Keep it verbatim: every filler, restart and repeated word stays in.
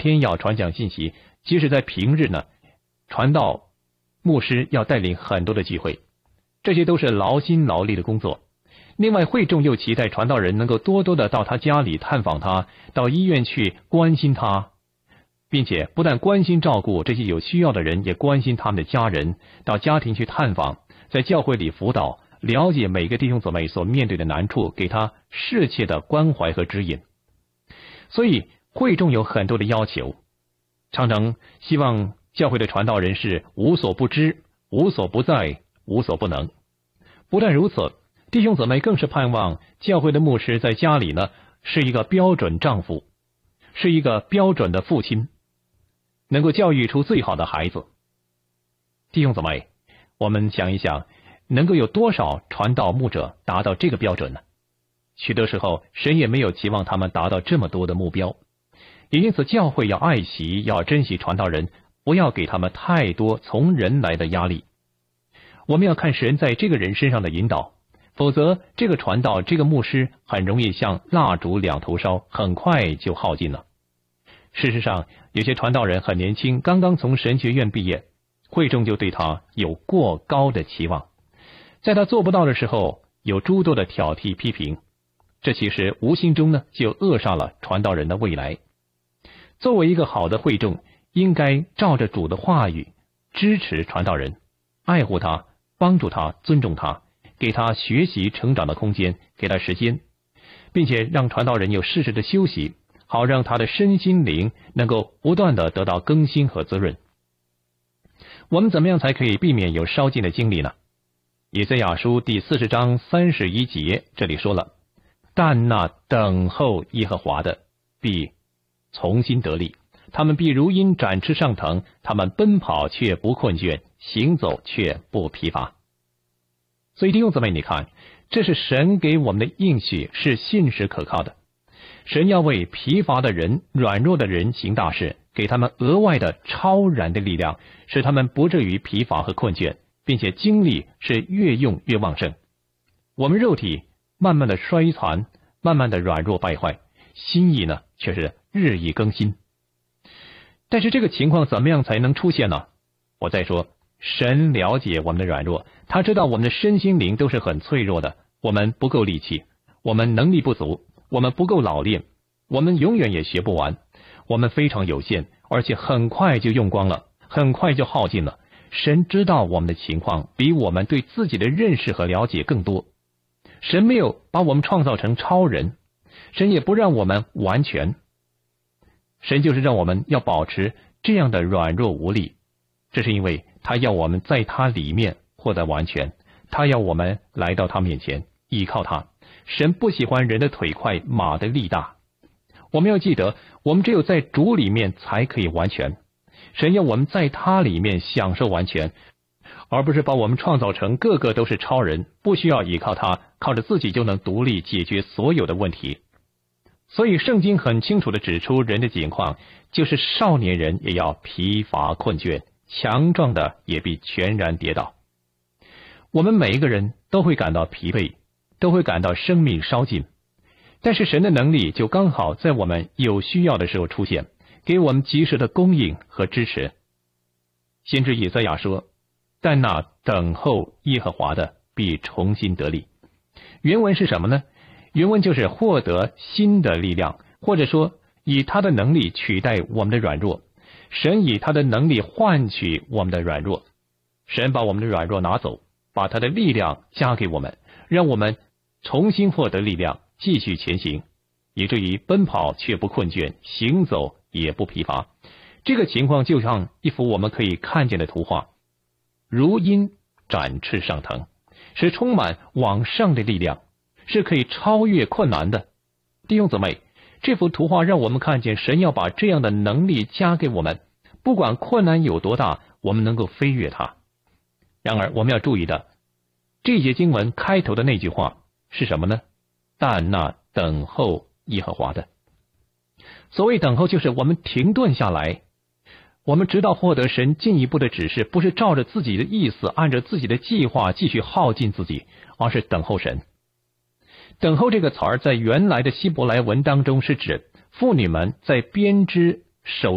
天要传讲信息，即使在平日呢，传道牧师要带领很多的聚会，这些都是劳心劳力的工作。另外，会众又期待传道人能够多多的到他家里探访他，到医院去关心他，并且不但关心照顾这些有需要的人，也关心他们的家人，到家庭去探访，在教会里辅导，了解每个弟兄姊妹所面对的难处，给他适切的关怀和指引。所以会众有很多的要求，常常希望教会的传道人是无所不知、无所不在、无所不能。不但如此，弟兄姊妹更是盼望教会的牧师在家里呢，是一个标准丈夫，是一个标准的父亲，能够教育出最好的孩子。弟兄姊妹，我们想一想，能够有多少传道牧者达到这个标准呢？许多时候，神也没有期望他们达到这么多的目标。也因此，教会要爱惜、要珍惜传道人，不要给他们太多从人来的压力。我们要看神在这个人身上的引导，否则这个传道、这个牧师很容易像蜡烛两头烧，很快就耗尽了。事实上，有些传道人很年轻，刚刚从神学院毕业，会众就对他有过高的期望，在他做不到的时候，有诸多的挑剔批评，这其实无形中呢，就扼杀了传道人的未来。作为一个好的会众，应该照着主的话语支持传道人，爱护他，帮助他，尊重他，给他学习成长的空间，给他时间，并且让传道人有适时的休息，好让他的身心灵能够不断的得到更新和滋润。我们怎么样才可以避免有烧尽的经历呢？以赛亚书第四十章三十一节这里说了，但那等候耶和华的必从心得力，他们必如鹰展翅上腾，他们奔跑却不困倦，行走却不疲乏。所以弟兄姊妹，你看，这是神给我们的应许，是信实可靠的。神要为疲乏的人、软弱的人行大事，给他们额外的超然的力量，使他们不至于疲乏和困倦，并且精力是越用越旺盛。我们肉体慢慢的衰残，慢慢的软弱败坏，心意呢却是日益更新。但是这个情况怎么样才能出现呢？我再说，神了解我们的软弱，他知道我们的身心灵都是很脆弱的，我们不够力气，我们能力不足，我们不够老练，我们永远也学不完，我们非常有限，而且很快就用光了，很快就耗尽了。神知道我们的情况，比我们对自己的认识和了解更多。神没有把我们创造成超人，神也不让我们完全，神就是让我们要保持这样的软弱无力。这是因为他要我们在他里面获得完全，他要我们来到他面前依靠他。神不喜欢人的腿快，马的力大。我们要记得，我们只有在主里面才可以完全。神要我们在他里面享受完全，而不是把我们创造成个个都是超人，不需要依靠他，靠着自己就能独立解决所有的问题。所以圣经很清楚地指出人的境况，就是少年人也要疲乏困倦，强壮的也必全然跌倒。我们每一个人都会感到疲惫，都会感到生命烧尽，但是神的能力就刚好在我们有需要的时候出现，给我们及时的供应和支持。先知以赛亚说，但那等候耶和华的必重新得力。原文是什么呢？原文就是获得新的力量，或者说以他的能力取代我们的软弱。神以他的能力换取我们的软弱，神把我们的软弱拿走，把他的力量加给我们，让我们重新获得力量，继续前行，以至于奔跑却不困倦，行走也不疲乏。这个情况就像一幅我们可以看见的图画，如鹰展翅上腾，是充满往上的力量，是可以超越困难的。弟兄姊妹，这幅图画让我们看见神要把这样的能力加给我们，不管困难有多大，我们能够飞越它。然而我们要注意的，这节经文开头的那句话是什么呢？但那等候耶和华的。所谓等候，就是我们停顿下来，我们直到获得神进一步的指示，不是照着自己的意思，按照自己的计划继续耗尽自己，而是等候神。等候这个词儿在原来的希伯来文当中是指妇女们在编织手